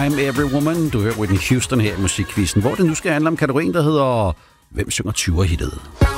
I'm Every Woman. Du hører Whitney Houston her i Musikquizzen, hvor det nu skal handle om kategorien, der hedder Hvem synger 20'er-hittet?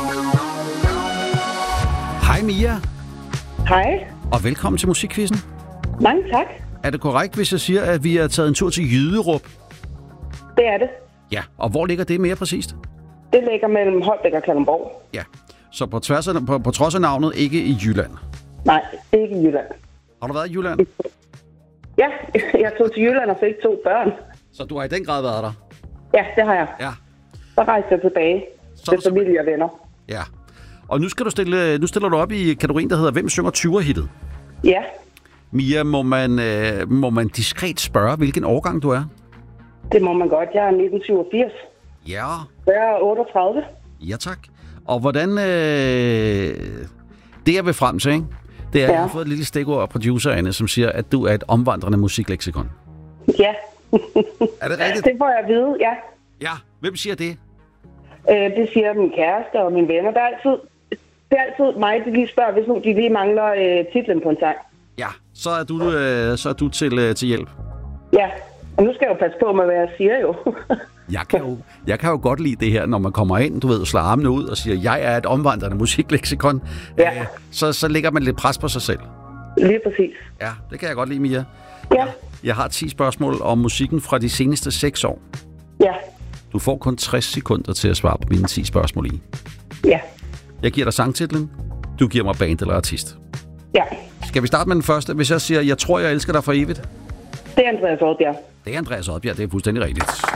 Hej Mia. Hej. Og velkommen til Musikquizzen. Mange tak. Er det korrekt, hvis jeg siger, at vi har taget en tur til Jyderup? Det er det. Ja, og hvor ligger det mere præcist? Det ligger mellem Holbæk og Kalundborg. Ja, så på trods af navnet ikke i Jylland? Nej, ikke i Jylland. Har du været i Jylland? Ja, jeg tog til Jylland og fik 2 børn. Så du har i den grad været der? Ja, det har jeg. Ja. Så rejste jeg tilbage til familie og venner. Ja. Og nu stiller du op i kategorien, der hedder Hvem synger 20'er-hittet? Ja. Mia, må man diskret spørge, hvilken årgang du er? Det må man godt. Jeg er 1987. Ja. Jeg er 38. Ja, tak. Og hvordan... det jeg vil frem til, ikke? Det er, at jeg har fået et lille stikord af producererne, som siger, at du er et omvandrende musikleksikon. Ja. Er det rigtigt? Det får jeg at vide, ja. Ja. Hvem siger det? Det siger min kæreste og mine venner. Det er altid mig, der lige spørger, hvis nu de lige mangler titlen på en sang. Ja, så er du til hjælp. Ja, og nu skal jeg jo passe på med, hvad jeg siger jo. Jeg kan jo godt lide det her, når man kommer ind, du ved, slår armene ud og siger, jeg er et omvandrende musikleksikon. Ja. Så lægger man lidt pres på sig selv. Lige præcis. Ja, det kan jeg godt lide, Mia. Ja. Jeg har 10 spørgsmål om musikken fra de seneste 6 år. Ja. Du får kun 60 sekunder til at svare på mine 10 spørgsmål i. Ja. Jeg giver dig sangtitlen. Du giver mig band eller artist. Ja. Skal vi starte med den første? Hvis jeg siger, jeg tror, jeg elsker dig for evigt. Det er Andreas Odbjerg. Det er Andreas Odbjerg, det er fuldstændig rigtigt.